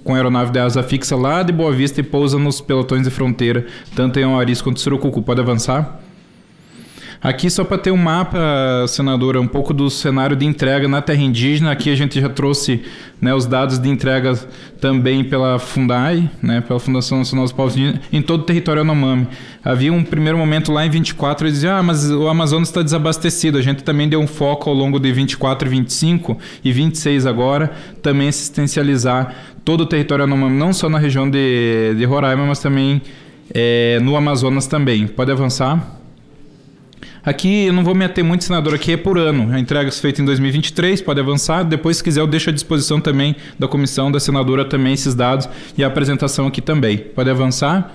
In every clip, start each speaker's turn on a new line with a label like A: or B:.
A: com aeronave de asa fixa lá de Boa Vista e pousa nos pelotões de fronteira, tanto em Oaris quanto em Surucucu. Pode avançar? Aqui, só para ter um mapa, senadora, um pouco do cenário de entrega na terra indígena. Aqui a gente já trouxe, né, os dados de entrega também pela Fundai, né, pela Fundação Nacional dos Povos Indígenas, em todo o território Yanomami. Havia um primeiro momento lá em 24, eles diziam, mas o Amazonas está desabastecido. A gente também deu um foco ao longo de 24, 25 e 26 agora, também assistencializar todo o território Yanomami, não só na região de Roraima, mas também no Amazonas também. Pode avançar? Aqui eu não vou me ater muito, senador, aqui é por ano. A entrega é feita em 2023, pode avançar. Depois, se quiser, eu deixo à disposição também da comissão, da senadora também esses dados e a apresentação aqui também. Pode avançar.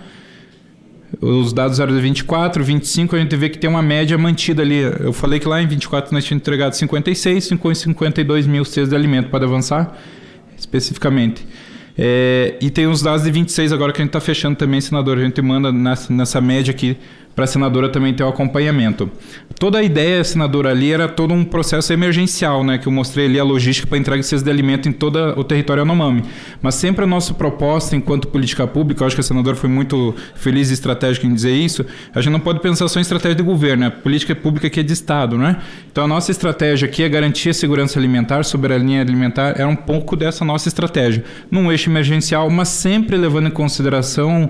A: Os dados eram de 24, 25, a gente vê que tem uma média mantida ali. Eu falei que lá em 24 nós tínhamos entregado 56, 52 mil cestas de alimento. Pode avançar especificamente. E tem os dados de 26 agora que a gente está fechando também, senador. A gente manda nessa média aqui para a senadora também ter o acompanhamento. Toda a ideia, senadora, ali era todo um processo emergencial, né, que eu mostrei ali a logística para entrega de cestas de alimento em todo o território Yanomami. Mas sempre a nossa proposta, enquanto política pública, eu acho que a senadora foi muito feliz e estratégica em dizer isso, a gente não pode pensar só em estratégia de governo, né? A política pública aqui é de Estado, né? Então a nossa estratégia aqui é garantir a segurança alimentar, soberania alimentar, era um pouco dessa nossa estratégia. Num eixo emergencial, mas sempre levando em consideração,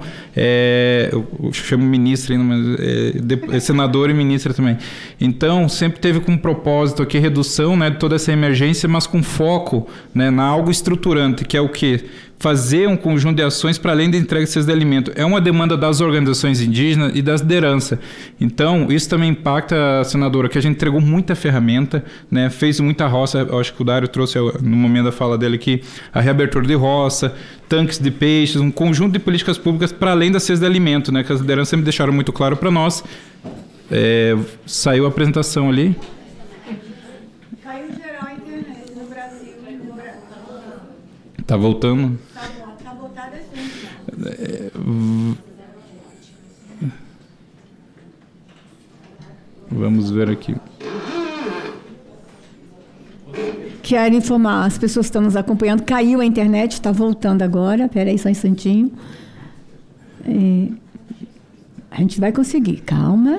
A: eu chamo ministra ainda, mas senador e ministra também. Então, sempre teve como propósito aqui redução, né, de toda essa emergência, mas com foco, né, na algo estruturante, que é o quê? Fazer um conjunto de ações para além da entrega de cestas de alimento. É uma demanda das organizações indígenas e das lideranças. Então, isso também impacta, senadora, que a gente entregou muita ferramenta, né, fez muita roça. Eu acho que o Dário trouxe, no momento da fala dele aqui, a reabertura de roça, tanques de peixes, um conjunto de políticas públicas para além das cestas de alimento, né, que as lideranças sempre deixaram muito claro para nós. Saiu a apresentação ali.
B: Caiu geral a internet no Brasil.
A: Tá voltando?
B: Tá voltada assim.
A: Vamos ver aqui.
B: Quero informar as pessoas que estão nos acompanhando. Caiu a internet, está voltando agora. Espera aí só um instantinho. A gente vai conseguir, calma.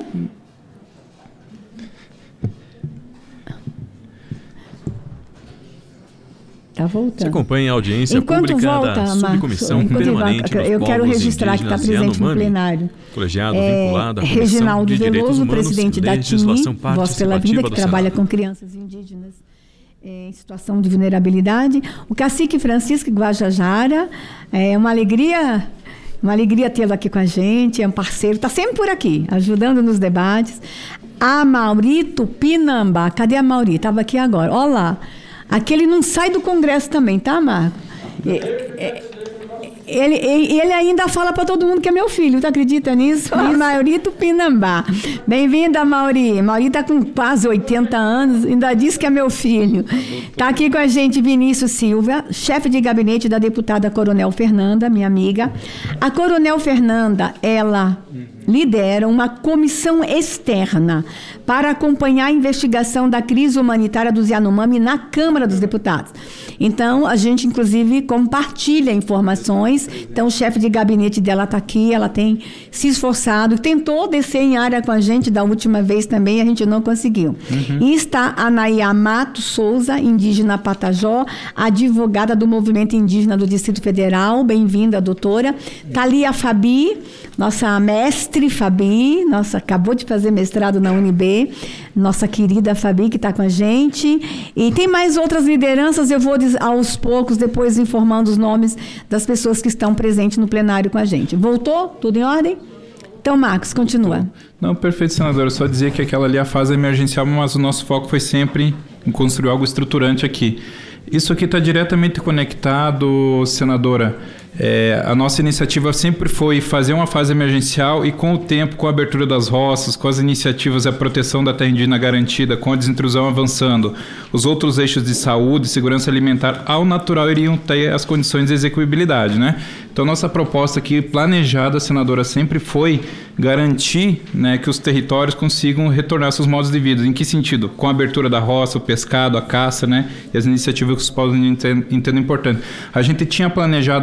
B: Está voltando.
C: Você acompanha a audiência pública da Subcomissão Permanente dos
B: Eu quero
C: Povos
B: registrar que está
C: Indígenas
B: presente no plenário.
C: Colegiado vinculado à Comissão
B: Reginaldo
C: de Direitos
B: Veloso,
C: Humanos,
B: presidente da TIMI,
C: Legislação
B: Voz pela Vida, que
C: do
B: trabalha
C: Senado.
B: com crianças indígenas em situação de vulnerabilidade. O cacique Francisco Guajajara, é uma alegria tê-lo aqui com a gente, é um parceiro, está sempre por aqui, ajudando nos debates. A Maurito Pinambá, cadê a Mauri? Estava aqui agora, olha lá. Aquele não sai do Congresso também, tá, Marco? Ele ainda fala para todo mundo que é meu filho, tu acredita nisso? Maurito Pinambá. Bem-vinda, Mauri. Mauri está com quase 80 anos, ainda diz que é meu filho. Está aqui com a gente Vinícius Silva, chefe de gabinete da deputada Coronel Fernanda, minha amiga. A Coronel Fernanda, ela lidera uma comissão externa para acompanhar a investigação da crise humanitária dos Yanomami na Câmara dos Deputados. Então, a gente, inclusive, compartilha informações. Então, o chefe de gabinete dela está aqui, ela tem se esforçado, tentou descer em área com a gente da última vez também, a gente não conseguiu. E está a Naya Mato Souza, indígena Patajó, advogada do Movimento Indígena do Distrito Federal. Bem-vinda, doutora. Está ali a Fabi, nossa mestre Fabi, acabou de fazer mestrado na UNB, nossa querida Fabi, que está com a gente. E tem mais outras lideranças, eu vou aos poucos, depois informando os nomes das pessoas que estão presentes no plenário com a gente. Voltou? Tudo em ordem? Então, Marcos, continua.
A: Não, perfeito, senadora. Só dizer que aquela ali é a fase emergencial, mas o nosso foco foi sempre em construir algo estruturante aqui. Isso aqui está diretamente conectado, senadora. A nossa iniciativa sempre foi fazer uma fase emergencial e, com o tempo, com a abertura das roças, com as iniciativas, a proteção da terra indígena garantida, com a desintrusão avançando, os outros eixos de saúde e segurança alimentar, ao natural, iriam ter as condições de execuibilidade, né? Então, nossa proposta aqui, planejada, senadora, sempre foi garantir, né, que os territórios consigam retornar seus modos de vida. Em que sentido? Com a abertura da roça, o pescado, a caça, né, e as iniciativas que os povos entendem importante. A gente tinha planejado